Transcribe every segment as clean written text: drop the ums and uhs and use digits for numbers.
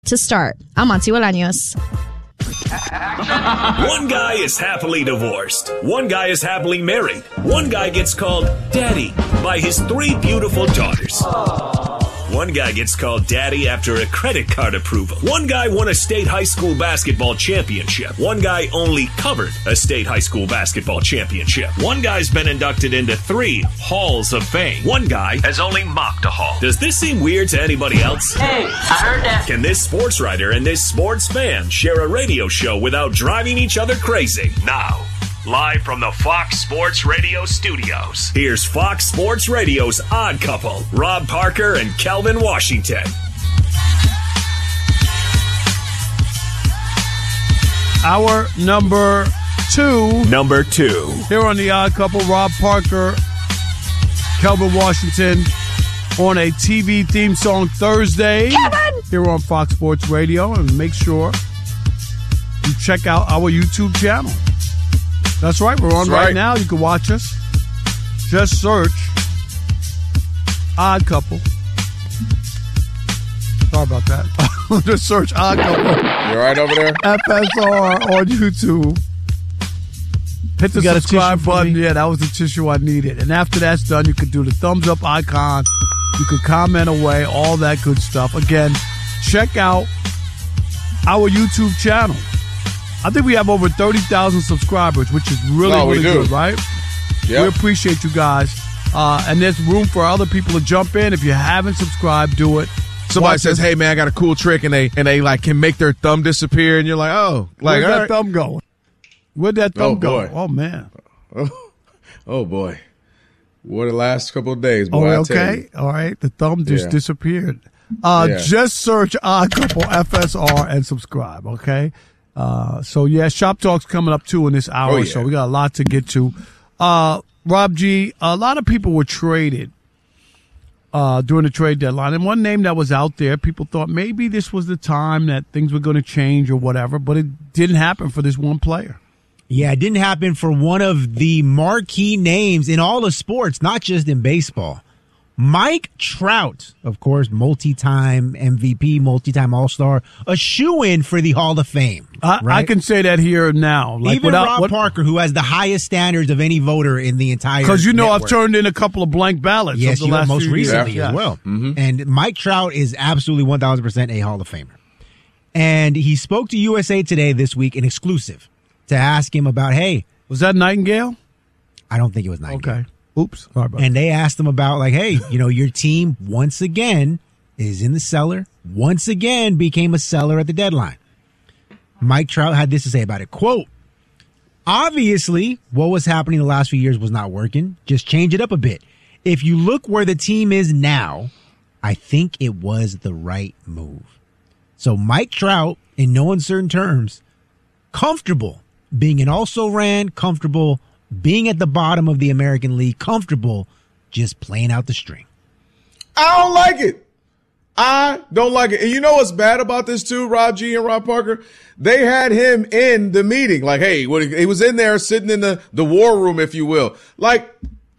To start, I'm Monty Bolaños. One guy is happily divorced. One guy is happily married. One guy gets called Daddy by his 3 beautiful daughters. One guy gets called Daddy after a credit card approval. One guy won a state high school basketball championship. One guy only covered a state high school basketball championship. One guy's been inducted into 3 halls of fame. One guy has only mocked a hall. Does this seem weird to anybody else? Hey, I heard that. Can this sports writer and this sports fan share a radio show without driving each other crazy? Now, live from the Fox Sports Radio studios, here's Fox Sports Radio's Odd Couple, Rob Parker and Kelvin Washington. Our number 2. Number 2. Here on the Odd Couple, Rob Parker, Kelvin Washington on a TV theme song Thursday. Kevin! Here on Fox Sports Radio. And make sure you check out our YouTube channel. That's right. We're on right now. You can watch us. Just search Odd Couple. Sorry about that. Just search Odd Couple. You all right over there? FSR on YouTube. Hit the subscribe button. Yeah, that was the tissue I needed. And after that's done, you can do the thumbs up icon. You can comment away, all that good stuff. Again, check out our YouTube channel. I think we have over 30,000 subscribers, which is really good, right? Yep. We appreciate you guys. And there's room for other people to jump in. If you haven't subscribed, do it. Somebody says, "Hey man, I got a cool trick," and they like can make their thumb disappear, and you're like, "Oh, like where's that thumb going? Where'd that thumb go? Boy. Oh man, oh boy, what the last couple of days, boy." Okay, all right, the thumb just disappeared. Just search Odd Couple FSR and subscribe. Okay. So Shop Talk's coming up too in this hour, so we got a lot to get to. Rob G, a lot of people were traded during the trade deadline, and one name that was out there, people thought maybe this was the time that things were going to change or whatever, but it didn't happen for this one player. Yeah, it didn't happen for one of the marquee names in all of sports, not just in baseball. Mike Trout, of course, multi-time MVP, multi-time All-Star, a shoo-in for the Hall of Fame. Right? I can say that here now. Like even Rob Parker, who has the highest standards of any voter in the entire because network. I've turned in a couple of blank ballots. Yes, the last most few recently years. as well. Mm-hmm. And Mike Trout is absolutely 1,000% a Hall of Famer. And he spoke to USA Today this week in exclusive to ask him about, hey. Was that Nightingale? I don't think it was Nightingale. Okay. Oops. Sorry about and they asked him about, like, hey, your team once again is in the cellar, once again became a seller at the deadline. Mike Trout had this to say about it. Quote, obviously, what was happening the last few years was not working. Just change it up a bit. If you look where the team is now, I think it was the right move. So Mike Trout, in no uncertain terms, comfortable being an also-ran, comfortable being at the bottom of the American League, comfortable just playing out the string. I don't like it. I don't like it. And you know what's bad about this too, Rob G and Rob Parker? They had him in the meeting. Like, hey, he was in there sitting in the war room, if you will. Like,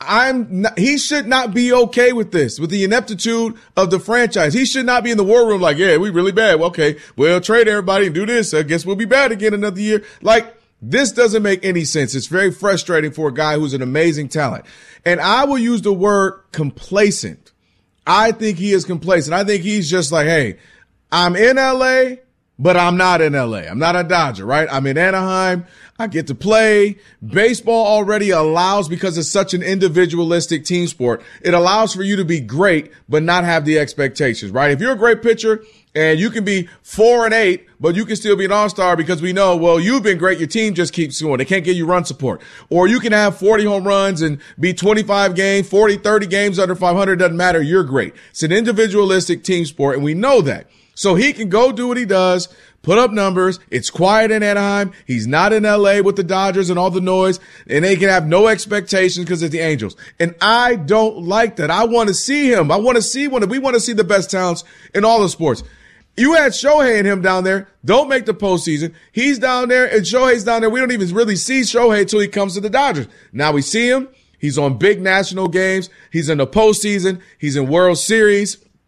he should not be okay with this, with the ineptitude of the franchise. He should not be in the war room like, yeah, we really bad. Well, okay, we'll trade everybody and do this. I guess we'll be bad again another year. Like, this doesn't make any sense. It's very frustrating for a guy who's an amazing talent. And I will use the word complacent. I think he is complacent. I think he's just like, hey, I'm in LA, but I'm not in LA. I'm not a Dodger, right? I'm in Anaheim. I get to play. Baseball already allows, because it's such an individualistic team sport, it allows for you to be great, but not have the expectations, right? If you're a great pitcher and you can be 4-8, but you can still be an all-star because we know, well, you've been great. Your team just keeps going. They can't give you run support. Or you can have 40 home runs and be 25 games, 40, 30 games under 500. Doesn't matter. You're great. It's an individualistic team sport, and we know that. So he can go do what he does, put up numbers. It's quiet in Anaheim. He's not in LA with the Dodgers and all the noise, and they can have no expectations because it's the Angels. And I don't like that. I want to see him. We want to see the best talents in all the sports. You had Shohei and him down there. Don't make the postseason. He's down there and Shohei's down there. We don't even really see Shohei until he comes to the Dodgers. Now we see him. He's on big national games. He's in the postseason. He's in World Series.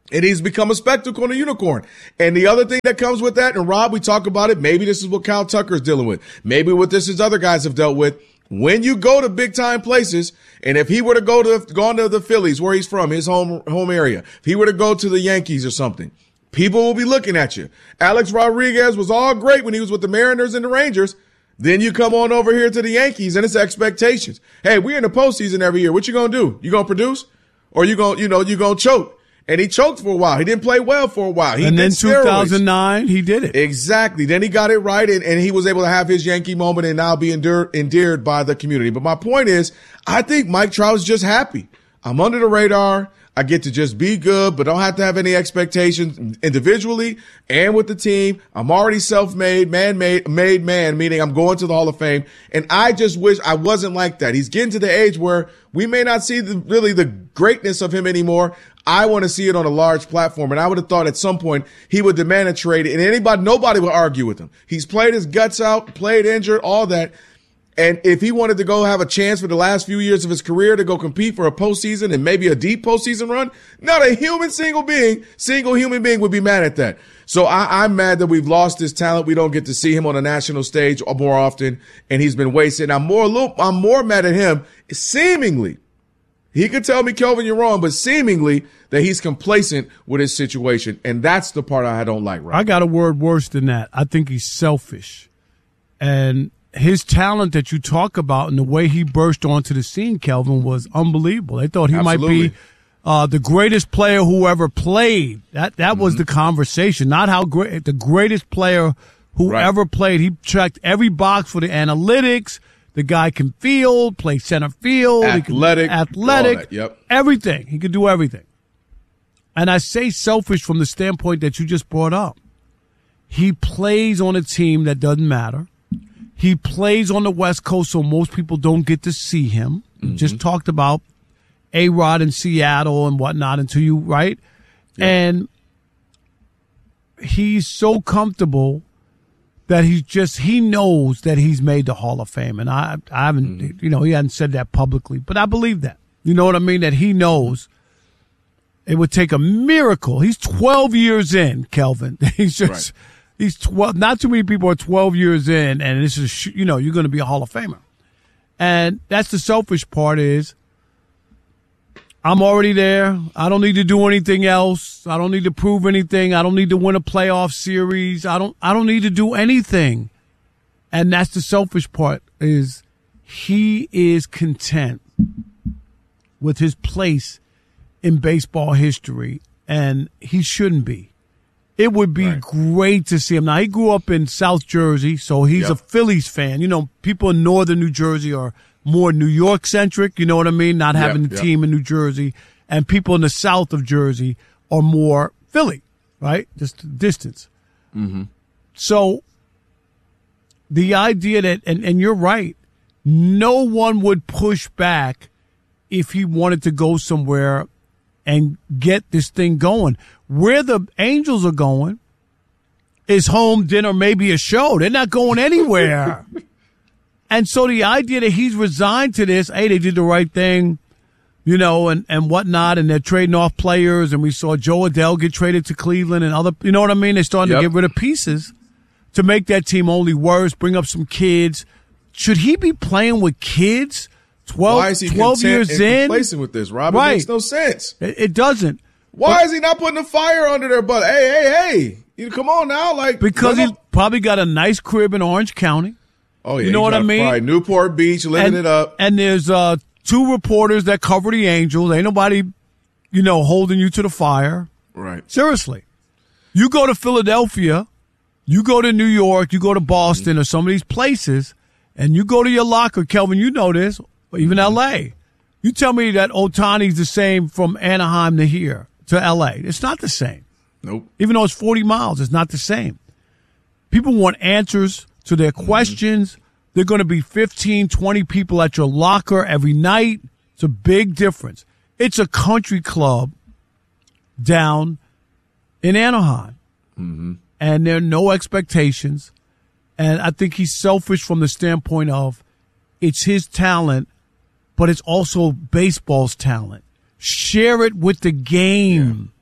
And he's become a spectacle and a unicorn. And the other thing that comes with that, and Rob, we talk about it, maybe this is what Kyle Tucker is dealing with. Maybe what this is other guys have dealt with. When you go to big time places, and if he were to gone to the Phillies, where he's from, his home area, if he were to go to the Yankees or something, people will be looking at you. Alex Rodriguez was all great when he was with the Mariners and the Rangers. Then you come on over here to the Yankees and it's expectations. Hey, we're in the postseason every year. What you gonna do? You gonna produce? Or you gonna choke? And he choked for a while. He didn't play well for a while. And then 2009, he did it. Exactly. Then he got it right, and he was able to have his Yankee moment and now be endeared by the community. But my point is, I think Mike Trout is just happy. I'm under the radar. I get to just be good, but don't have to have any expectations individually and with the team. I'm already self-made, made man, meaning I'm going to the Hall of Fame. And I just wish I wasn't like that. He's getting to the age where we may not see really the greatness of him anymore. I want to see it on a large platform. And I would have thought at some point he would demand a trade, and nobody would argue with him. He's played his guts out, played injured, all that. And if he wanted to go have a chance for the last few years of his career to go compete for a postseason and maybe a deep postseason run, not a single human being would be mad at that. So I'm mad that we've lost his talent. We don't get to see him on a national stage more often, and he's been wasted. I'm more mad at him, seemingly. He could tell me, Kelvin, you're wrong, but seemingly that he's complacent with his situation. And that's the part I don't like, right? I got a word worse than that. I think he's selfish. And his talent that you talk about and the way he burst onto the scene, Kelvin, was unbelievable. They thought he might be the greatest player who ever played. That was the conversation, not how great, the greatest player who ever played. He checked every box for the analytics. The guy can field, play center field. Athletic. Yep. Everything. He could do everything. And I say selfish from the standpoint that you just brought up. He plays on a team that doesn't matter. He plays on the West Coast, so most people don't get to see him. Mm-hmm. Just talked about A-Rod in Seattle and whatnot until you, right? Yep. And he's so comfortable that he knows that he's made the Hall of Fame. And I haven't, he hadn't said that publicly, but I believe that. You know what I mean? That he knows it would take a miracle. He's 12 years in, Kelvin. He's 12. Not too many people are 12 years in, and this is, you're going to be a Hall of Famer. And that's the selfish part is, I'm already there. I don't need to do anything else. I don't need to prove anything. I don't need to win a playoff series. I don't need to do anything. And that's the selfish part is he is content with his place in baseball history, and he shouldn't be. It would be great to see him. Now, he grew up in South Jersey, so he's a Phillies fan. People in northern New Jersey are more New York centric, you know what I mean? Not having the team in New Jersey. And people in the south of Jersey are more Philly, right? Just distance. Mm-hmm. So the idea that, and you're right, no one would push back if he wanted to go somewhere and get this thing going. Where the Angels are going is home, dinner, maybe a show. They're not going anywhere. And so the idea that he's resigned to this, hey, they did the right thing, and whatnot, and they're trading off players, and we saw Joe Adele get traded to Cleveland and other, you know what I mean? They're starting to get rid of pieces to make that team only worse, bring up some kids. Should he be playing with kids 12 years in? Complacent with this, Rob? It makes no sense. It doesn't. Why is he not putting a fire under their butt? Hey, come on now. Because he's probably got a nice crib in Orange County. Oh, yeah. You know what I mean? Right. Newport Beach, living it up. And there's 2 reporters that cover the Angels. Ain't nobody, holding you to the fire. Right. Seriously. You go to Philadelphia, you go to New York, you go to Boston or some of these places, and you go to your locker, Kelvin, you know this, or even L.A. You tell me that Ohtani's the same from Anaheim to here, to L.A. It's not the same. Nope. Even though it's 40 miles, it's not the same. People want answers to their questions. They're going to be 15, 20 people at your locker every night. It's a big difference. It's a country club down in Anaheim. Mm-hmm. And there are no expectations. And I think he's selfish from the standpoint of it's his talent, but it's also baseball's talent. Share it with the game.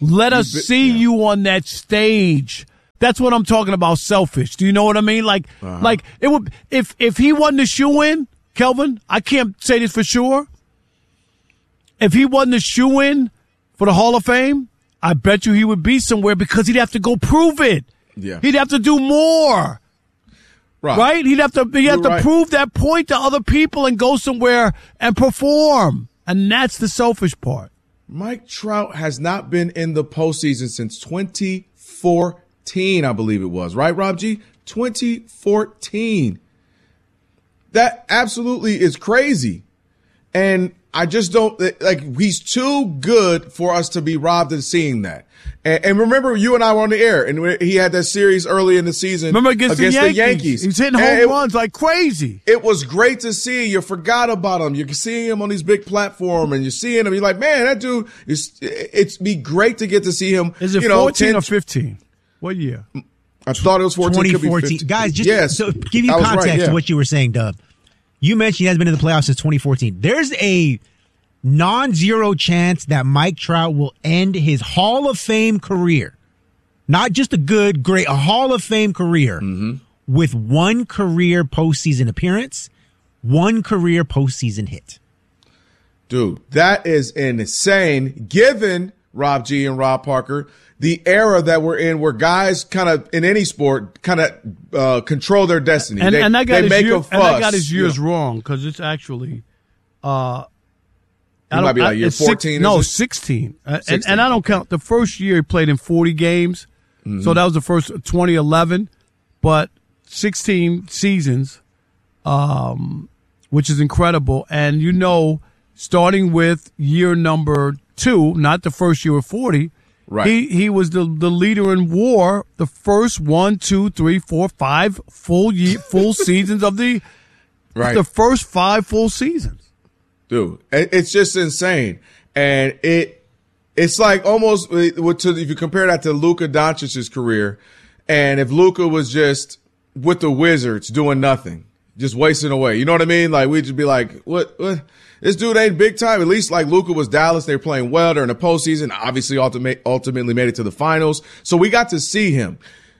Let us see you on that stage. That's what I'm talking about. Selfish. Do you know what I mean? Like it would if he wasn't a shoe-in, Kelvin. I can't say this for sure. If he wasn't a shoe-in for the Hall of Fame, I bet you he would be somewhere because he'd have to go prove it. Yeah, he'd have to do more. Right? He'd have to prove that point to other people and go somewhere and perform. And that's the selfish part. Mike Trout has not been in the postseason since 2014, I believe it was. Right, Rob G? 2014. That absolutely is crazy. And I just don't, like, he's too good for us to be robbed of seeing that. And remember, you and I were on the air, and he had that series early in the season. Remember against the Yankees. He's hitting home runs like crazy. It was great to see. You forgot about him. You're seeing him on these big platforms, and you're seeing him. You're like, man, that dude, it's be great to get to see him. Is it 14 or 15? What year? I thought it was 14. 2014. Guys, just so give you context to what you were saying, Dub. You mentioned he hasn't been in the playoffs since 2014. There's a non-zero chance that Mike Trout will end his Hall of Fame career. Not just a good, great, a Hall of Fame career with one career postseason appearance, one career postseason hit. Dude, that is insane, given, Rob G and Rob Parker, the era that we're in where guys kind of, in any sport, kind of control their destiny. And that got his years wrong because it's actually He might be like, you're 14? No, 16. 16. And I don't count. The first year he played in 40 games. So that was the first 2011. But 16 seasons, which is incredible. And, you know, starting with year number 2, not the first year of 40, right. He was the leader in WAR the first 1, 2, 3, 4, 5 full seasons of the first 5 full seasons. Dude, it's just insane. And it's like almost, if you compare that to Luka Doncic's career, and if Luka was just with the Wizards doing nothing, just wasting away, you know what I mean? Like, we'd just be like, what? This dude ain't big time. At least like Luka was Dallas. They were playing well during the postseason, obviously ultimately made it to the finals. So we got to see him.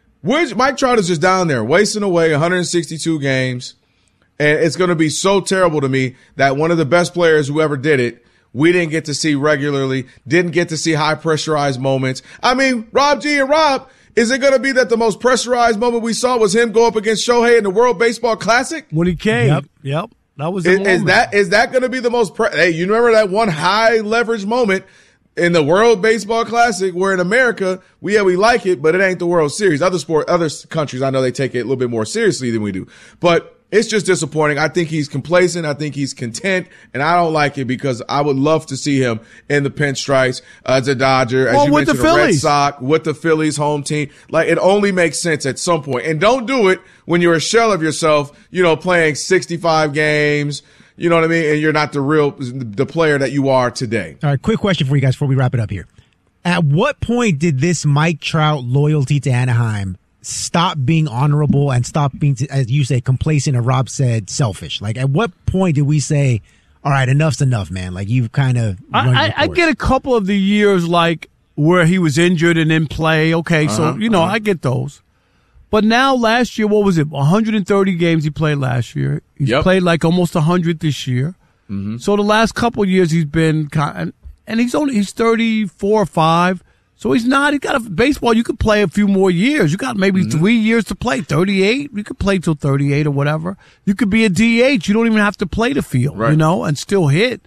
Mike Trout is just down there wasting away 162 games. And it's going to be so terrible to me that one of the best players who ever did it, we didn't get to see regularly, didn't get to see high pressurized moments. I mean, Rob G and Rob, is it going to be that the most pressurized moment we saw was him go up against Shohei in the World Baseball Classic? When he came. Yep. That was the moment. Is that going to be the most hey, you remember that one high leverage moment in the World Baseball Classic where in America, we like it, but it ain't the World Series. Other countries, I know they take it a little bit more seriously than we do. But it's just disappointing. I think he's complacent. I think he's content, and I don't like it because I would love to see him in the pinstripes as a Dodger, as you mentioned, the Red Sox, with the Phillies home team. Like, it only makes sense at some point. And don't do it when you're a shell of yourself, you know, playing 65 games, you know what I mean, and you're not the player that you are today. All right, quick question for you guys before we wrap it up here. At what point did this Mike Trout loyalty to Anaheim stop being honorable and stop being, as you say, complacent, and Rob said, selfish? Like, at what point did we say, all right, enough's enough, man? Like, you've kind of I get a couple of the years, like, where he was injured and in play. Okay, so, you know, I get those. But now, last year, what was it? 130 games he played last year. He's played like almost 100 this year. So the last couple of years he's been, and he's 34 or 5. So he's got baseball. You could play a few more years. You got maybe 3 years to play. 38. You could play till 38 or whatever. You could be a DH. You don't even have to play the field, you know, and still hit.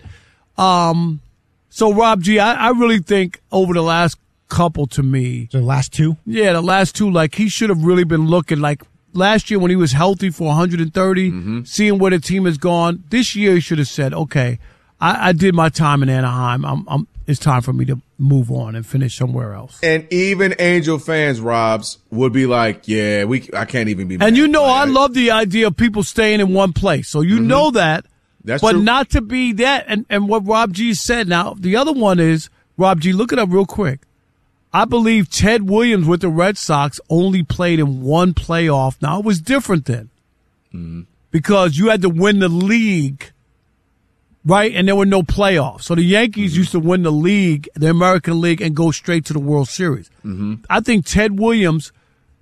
So Rob G, I really think over the last couple, to me. So the last 2? Yeah, the last 2, like, he should have really been looking like last year when he was healthy for 130, seeing where the team has gone. This year he should have said, okay, I did my time in Anaheim. It's time for me to move on and finish somewhere else. And even Angel fans, Robs, would be like, yeah, I can't even be mad. And you know, I love the idea of people staying in one place. So you know that. That's true. Not to be that. And what Rob G said. Now, the other one is, Rob G, look it up real quick. I believe Ted Williams with the Red Sox only played in one playoff. Now, it was different then. Because you had to win the league right? And there were no playoffs. So the Yankees used to win the league, the American League, and go straight to the World Series. I think Ted Williams